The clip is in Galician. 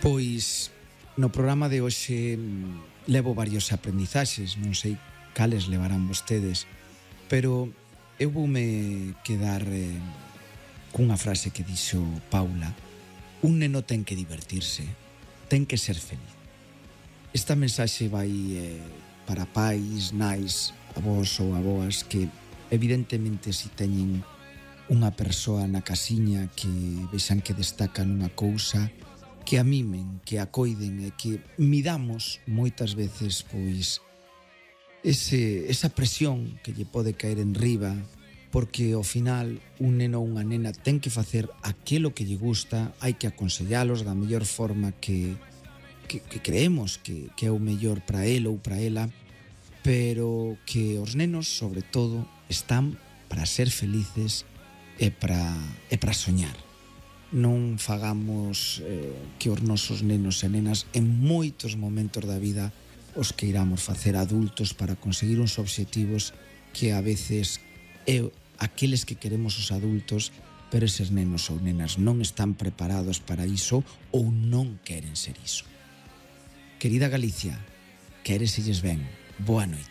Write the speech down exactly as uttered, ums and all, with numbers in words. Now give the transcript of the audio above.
Pois no programa de hoxe levo varios aprendizaxes, non sei cales levarán vostedes, pero eu voume quedar eh, cunha frase que dixo Paula: un neno ten que divertirse, ten que ser feliz. Esta mensaxe vai eh, para pais, nais, avós ou aboas que evidentemente si teñen unha persoa na casiña que vexan que destaca nunha cousa, que a mimen, que a coiden e que midamos moitas veces pois ese, esa presión que lle pode caer en riba, porque ao final un neno ou unha nena ten que facer aquilo que lle gusta, hai que aconsellalos da mellor forma que, que, que creemos que, que é o mellor para ele ou para ela, pero que os nenos, sobre todo, están para ser felices e para, e para soñar. Non fagamos eh, que os nosos nenos e nenas en moitos momentos da vida os que iramos facer adultos para conseguir uns obxectivos que a veces é aqueles que queremos os adultos, pero eses nenos ou nenas non están preparados para iso ou non queren ser iso. Querida Galicia, quéreselles ben. Boa noite.